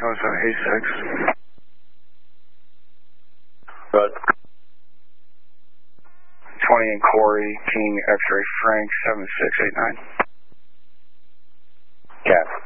1786. Good. 20 and Corey, King X-Ray Frank, 7689. Cap.